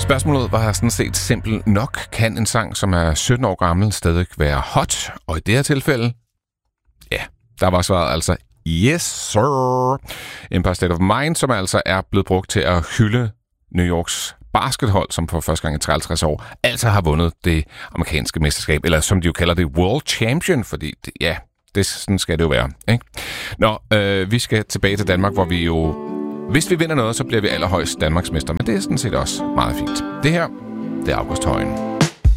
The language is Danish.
Spørgsmålet var sådan set simpelt nok. Kan en sang, som er 17 år gammel, stadig være hot? Og i det her tilfælde, ja, der var svaret altså yes, sir. Empire State of Mind, som altså er blevet brugt til at hylde New Yorks baskethold, som for første gang i 53 år altså har vundet det amerikanske mesterskab, eller som de jo kalder det, World Champion, fordi sådan skal det jo være, ikke? Nå, vi skal tilbage til Danmark, hvor vi jo, hvis vi vinder noget, så bliver vi allerhøjst Danmarksmester, men det er sådan set også meget fint. Det her, det er August Højen.